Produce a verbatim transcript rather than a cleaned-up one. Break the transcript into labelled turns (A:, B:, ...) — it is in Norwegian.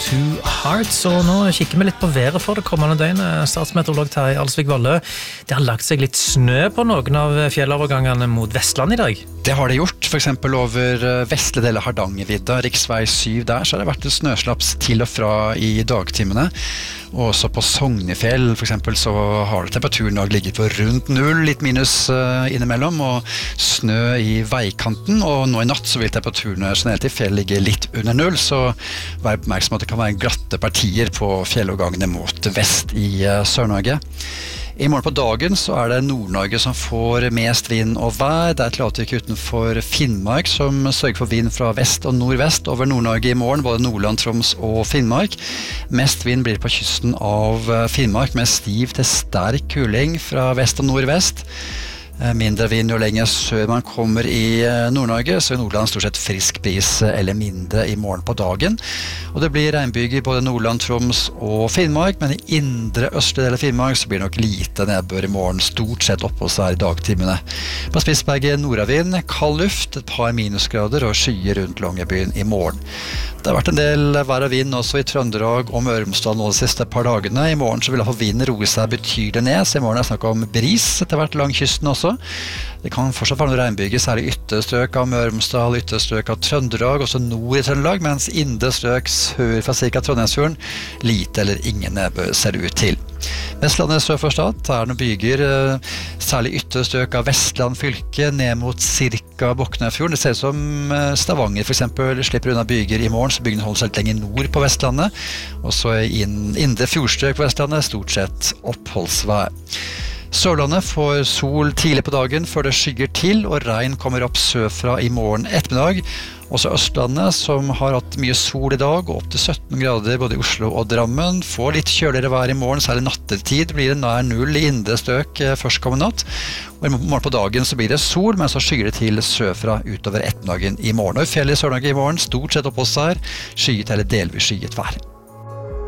A: Two Hearts, og nå kikker vi litt på været for det kommende døgnet. Statsmeteorolog Terje Alsvik Valle, det har lagt seg litt snø på noen av fjellovergangene mot Vestland i dag.
B: Det har det gjort, for eksempel over vestlige deler av Hardangervidda, riksvei syv der, så har det vært en snøslaps til og fra i dagtimene. Og også på Sognefjell, for eksempel, så har det temperaturen nok ligget på rundt null, litt minus uh, innimellom, og snø i veikanten, og nå i natt så vil temperaturene generelt i fjell ligge litt under null, så vær oppmerksom at det kan være glatte partier på fjellovergangene mot vest i uh, Sør-Norge. I morgen på dagen så er det Nord-Norge som får mest vind og vær. Det er et lavtrykk utenfor Finnmark som sørger for vind fra vest og nordvest over Nord-Norge i morgen, både Nordland, Troms og Finnmark. Mest vind blir på kysten av Finnmark med stiv til sterk kuling fra vest og nordvest. Mindre vind jo lenger sør man kommer i Nord-Norge, så i Nordland stort sett frisk bris eller mindre i morgen på dagen. Og det blir regnbyger i både Nordland, Troms og Finnmark, men i indre østlige del av Finnmark så blir det nok lite nedbør i morgen, stort sett oppå seg i dagtimene. På Spitsbergen nordavind, kald luft, et par minusgrader og skyer rundt Longyearbyen i morgen. Det har vært en del vær og vind også i Trøndelag og Møre og Romsdal nå de siste par dagene. I morgen så vil i hvert fall vinden roe seg betydelig ned, så i morgen er det snakk om bris etter hvert lang kysten også. Det kan fortsatt være noen regnbyger, særlig ytterstrøk av Møre og Romsdal, ytterstrøk av Trøndelag, også nord i Trøndelag, mens indre strøk sør fra ca. Trondheimsfjorden lite eller ingen nedbør ser ut til. Vestlandet sør for Stad er det noen byger, særlig ytterstrøk av Vestland fylke, ned mot ca. Boknafjorden. Det ser ut som Stavanger for eksempel slipper unna byger i morgen, så bygene holder seg litt lenger nord på Vestlandet, og så inn, indre fjordstrøk på Vestlandet, stort sett oppholdsvær. Sørlandet får sol tidlig på dagen før det skygger til, og regn kommer opp sørfra i morgen ettermiddag. Også Østlandet, som har hatt mye sol i dag, og opp til sytten grader både i Oslo og Drammen, får litt kjøligere vær i morgen, særlig nattetid blir det nær null i indre støk førstkommende natt. Og i morgen på dagen så blir det sol, men så skygger det til sørfra utover ettermiddagen i morgen. Og i fjellet i Sør-Norge i morgen, stort sett oppholdsvær, skyet eller delvis skyet vær.